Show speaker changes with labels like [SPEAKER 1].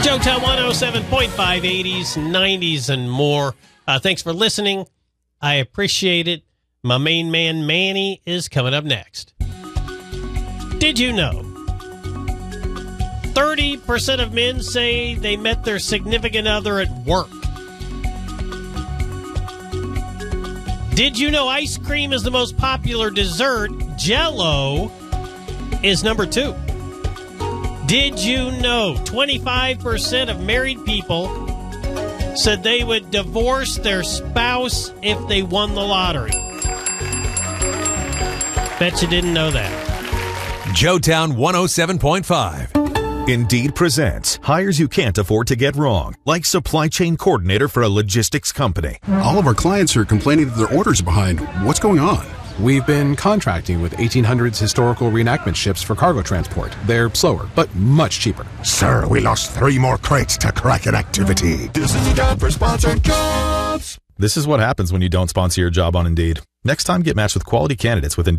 [SPEAKER 1] Joetown 107.5, 80s, 90s, and more. Thanks for listening. I appreciate it. My main man, Manny, is coming up next. Did you know 30% of men say they met their significant other at work? Did you know ice cream is the most popular dessert? Jell-O is number 2. Did you know 25% of married people said they would divorce their spouse if they won the lottery? Bet you didn't know that.
[SPEAKER 2] Joetown 107.5.
[SPEAKER 3] Indeed presents hires you can't afford to get wrong, like supply chain coordinator for a logistics company.
[SPEAKER 4] All of our clients are complaining that their orders are behind. What's going on?
[SPEAKER 5] We've been contracting with 1800s historical reenactment ships for cargo transport. They're slower, but much cheaper.
[SPEAKER 6] Sir, we lost 3 more crates to Kraken activity. This is the ad for sponsored jobs.
[SPEAKER 7] This is what happens when you don't sponsor your job on Indeed. Next time, get matched with quality candidates with Indeed.